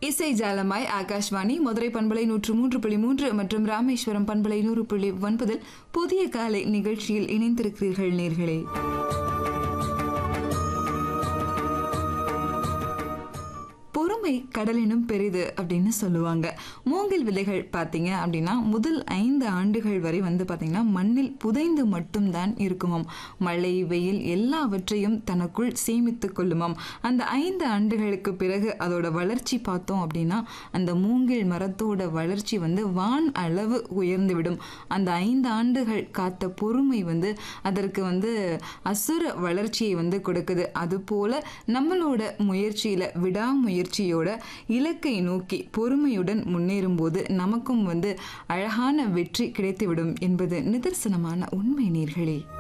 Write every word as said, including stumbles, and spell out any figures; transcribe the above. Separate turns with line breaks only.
இசை ஜாலமாய் ஆகாஷ்வாணி மதுரை பண்பலை நூற்று மூன்று புள்ளி மூன்று மற்றும் ராமேஸ்வரம் பண்பலை நூறு புள்ளி ஒன்பதில் புதிய காலை நிகழ்ச்சியில் இணைந்திருக்கிறீர்கள் நேர்களே. பொறுமை கடலினும் பெரிது அப்படின்னு சொல்லுவாங்க. மூங்கில் விதைகள் பார்த்தீங்க அப்படின்னா முதல் ஐந்து ஆண்டுகள் வரை வந்து பார்த்தீங்கன்னா மண்ணில் புதைந்து மட்டும்தான் இருக்குமாம். மழை வெயில் எல்லாவற்றையும் தனக்குள் சேமித்து கொள்ளுமாம். அந்த ஐந்து ஆண்டுகளுக்கு பிறகு அதோட வளர்ச்சி பார்த்தோம் அப்படின்னா அந்த மூங்கில் மரத்தோட வளர்ச்சி வந்து வான் அளவு உயர்ந்து விடும். அந்த ஐந்து ஆண்டுகள் காத்த பொறுமை வந்து அதற்கு வந்து அசுர வளர்ச்சியை வந்து கொடுக்குது. அதுபோல நம்மளோட முயற்சியில விடாமுயற்சி முயற்சியோட இலக்கை நோக்கி பொறுமையுடன் முன்னேறும் போது நமக்கும் வந்து அழகான வெற்றி கிடைத்துவிடும் என்பது நிதர்சனமான உண்மை நேர்களே.